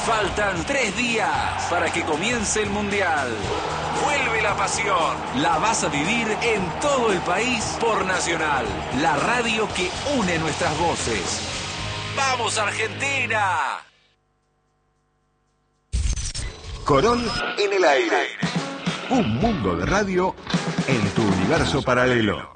Faltan 3 días para que comience el Mundial. Vuelve la pasión. La vas a vivir en todo el país por Nacional, la radio que une nuestras voces. ¡Vamos, Argentina! Corol en el aire. Un mundo de radio en tu universo paralelo.